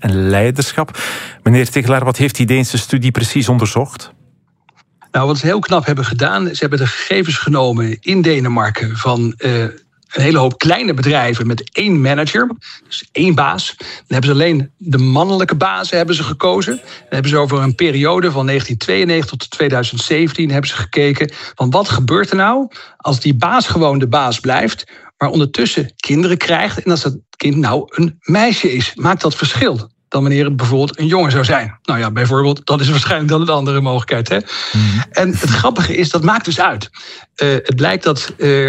en leiderschap. Meneer Tegelaar, wat heeft die Deense studie precies onderzocht? Nou, wat ze heel knap hebben gedaan, ze hebben de gegevens genomen in Denemarken van een hele hoop kleine bedrijven met 1 manager, dus 1 baas. Dan hebben ze alleen de mannelijke bazen hebben ze gekozen. Dan hebben ze over een periode van 1992 tot 2017 hebben ze gekeken van wat gebeurt er nou als die baas gewoon de baas blijft, maar ondertussen kinderen krijgt en als dat kind nou een meisje is. Maakt dat verschil dan wanneer het bijvoorbeeld een jongen zou zijn? Nou ja, bijvoorbeeld, dat is waarschijnlijk dan een andere mogelijkheid. Hè? En het grappige is, dat maakt dus uit. Het blijkt dat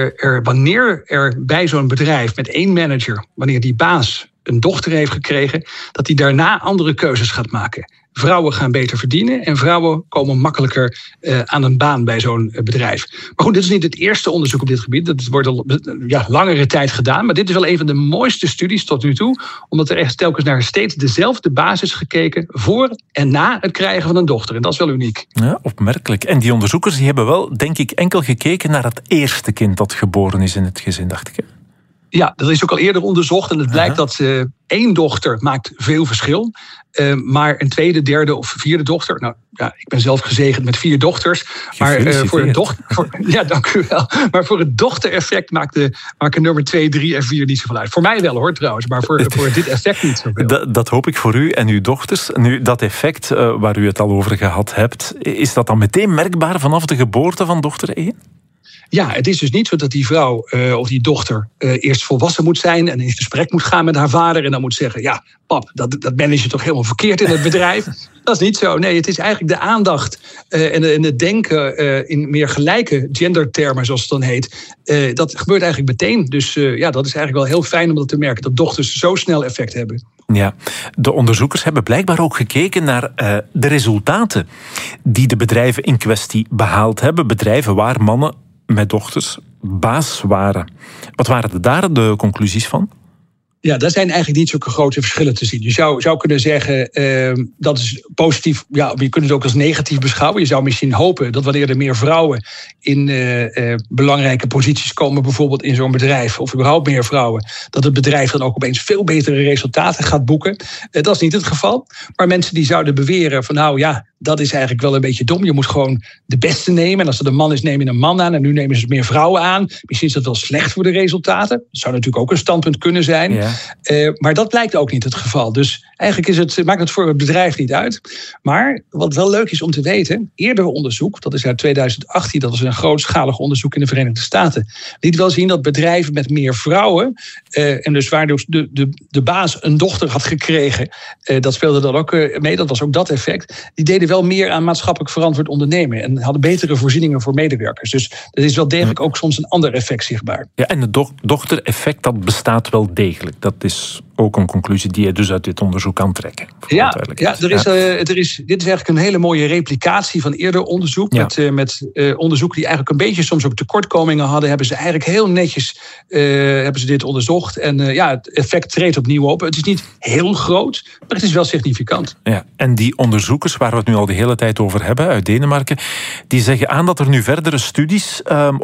wanneer er bij zo'n bedrijf met 1 manager, wanneer die baas een dochter heeft gekregen, dat hij daarna andere keuzes gaat maken. Vrouwen gaan beter verdienen en vrouwen komen makkelijker aan een baan bij zo'n bedrijf. Maar goed, dit is niet het eerste onderzoek op dit gebied. Dat wordt al langere tijd gedaan. Maar dit is wel een van de mooiste studies tot nu toe. Omdat er echt telkens naar steeds dezelfde basis gekeken voor en na het krijgen van een dochter. En dat is wel uniek. Ja, opmerkelijk. En die onderzoekers die hebben wel, denk ik, enkel gekeken naar het eerste kind dat geboren is in het gezin, dacht ik. Ja, dat is ook al eerder onderzocht. En het blijkt dat 1 dochter maakt veel verschil. Maar een tweede, derde of vierde dochter. Nou ja, ik ben zelf gezegend met 4 dochters. Maar voor een dochter. Ja, dank u wel. Maar voor het dochtereffect maken nummer 2, 3 en 4 niet zoveel uit. Voor mij wel hoor trouwens. Maar voor dit effect niet zoveel. Dat hoop ik voor u en uw dochters. Nu, dat effect waar u het al over gehad hebt, is dat dan meteen merkbaar vanaf de geboorte van dochter 1? Ja, het is dus niet zo dat die vrouw of die dochter eerst volwassen moet zijn en in gesprek moet gaan met haar vader en dan moet zeggen, ja, pap, dat manage je toch helemaal verkeerd in het bedrijf? Dat is niet zo. Nee, het is eigenlijk de aandacht en het denken in meer gelijke gendertermen, zoals het dan heet. Dat gebeurt eigenlijk meteen. Dus dat is eigenlijk wel heel fijn om dat te merken, dat dochters zo snel effect hebben. Ja, de onderzoekers hebben blijkbaar ook gekeken naar de resultaten die de bedrijven in kwestie behaald hebben. Bedrijven waar mannen met dochters baas waren. Wat waren daar de conclusies van? Ja, daar zijn eigenlijk niet zulke grote verschillen te zien. Je zou kunnen zeggen, dat is positief. Ja, je kunt het ook als negatief beschouwen. Je zou misschien hopen dat wanneer er meer vrouwen in belangrijke posities komen, bijvoorbeeld in zo'n bedrijf, of überhaupt meer vrouwen, dat het bedrijf dan ook opeens veel betere resultaten gaat boeken. Dat is niet het geval. Maar mensen die zouden beweren van nou ja, dat is eigenlijk wel een beetje dom. Je moet gewoon de beste nemen. En als het een man is, neem je een man aan. En nu nemen ze meer vrouwen aan. Misschien is dat wel slecht voor de resultaten. Dat zou natuurlijk ook een standpunt kunnen zijn. Ja. Maar dat blijkt ook niet het geval. Dus eigenlijk maakt het voor het bedrijf niet uit. Maar wat wel leuk is om te weten, eerder onderzoek, dat is uit 2018, dat was een grootschalig onderzoek in de Verenigde Staten, liet wel zien dat bedrijven met meer vrouwen, en dus waar de baas een dochter had gekregen, dat speelde dan ook mee, dat was ook dat effect, die deden wel meer aan maatschappelijk verantwoord ondernemen en hadden betere voorzieningen voor medewerkers. Dus er is wel degelijk ook soms een ander effect zichtbaar. Ja, en het dochtereffect, dat bestaat wel degelijk. Dat is ook een conclusie die je dus uit dit onderzoek kan trekken. Dit is eigenlijk een hele mooie replicatie van eerder onderzoek. Ja. Met onderzoek die eigenlijk een beetje soms ook tekortkomingen hadden, hebben ze eigenlijk heel netjes hebben ze dit onderzocht. En het effect treedt opnieuw op. Het is niet heel groot, maar het is wel significant. Ja, en die onderzoekers, waar we het nu al de hele tijd over hebben, uit Denemarken, die zeggen aan dat er nu verdere studies,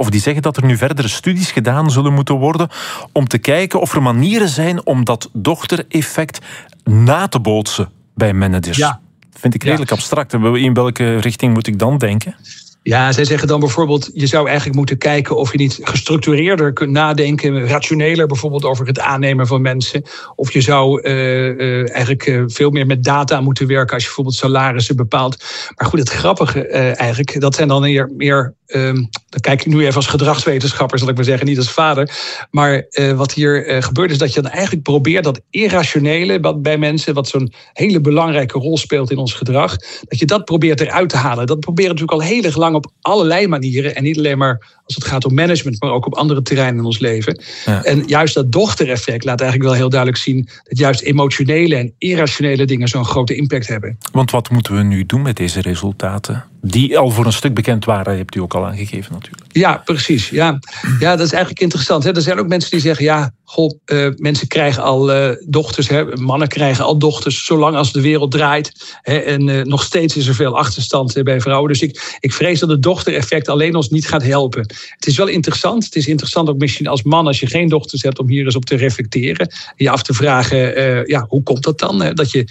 gedaan zullen moeten worden om te kijken of er manieren zijn om dat dochtereffect na te bootsen bij managers. Ja. Vind ik redelijk abstract. In welke richting moet ik dan denken? Ja, zij zeggen dan bijvoorbeeld, je zou eigenlijk moeten kijken of je niet gestructureerder kunt nadenken, rationeler bijvoorbeeld over het aannemen van mensen. Of je zou eigenlijk veel meer met data moeten werken als je bijvoorbeeld salarissen bepaalt. Maar goed, het grappige eigenlijk, dat zijn dan meer dan kijk ik nu even als gedragswetenschapper, zal ik maar zeggen, niet als vader. Maar wat hier gebeurt is dat je dan eigenlijk probeert dat irrationele bij mensen, wat zo'n hele belangrijke rol speelt in ons gedrag, dat je dat probeert eruit te halen. Dat proberen we natuurlijk al heel erg lang op allerlei manieren. En niet alleen maar als het gaat om management, maar ook op andere terreinen in ons leven. Ja. En juist dat dochtereffect laat eigenlijk wel heel duidelijk zien dat juist emotionele en irrationele dingen zo'n grote impact hebben. Want wat moeten we nu doen met deze resultaten? Die al voor een stuk bekend waren, hebt u ook al aangegeven natuurlijk. Ja, precies. Ja, dat is eigenlijk interessant. Er zijn ook mensen die zeggen, mensen krijgen al dochters. Mannen krijgen al dochters, zolang als de wereld draait. En nog steeds is er veel achterstand bij vrouwen. Dus ik vrees dat het dochtereffect alleen ons niet gaat helpen. Het is wel interessant. Het is interessant ook misschien als man, als je geen dochters hebt, om hier eens op te reflecteren. Je af te vragen, hoe komt dat dan? Dat je